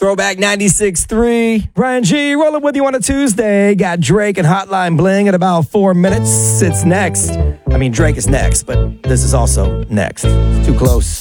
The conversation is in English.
Throwback 96.3. Ryan G rolling with you on a Tuesday. Got Drake and Hotline Bling in about 4 minutes. It's next. I mean, Drake is next, but this is also next. Too close.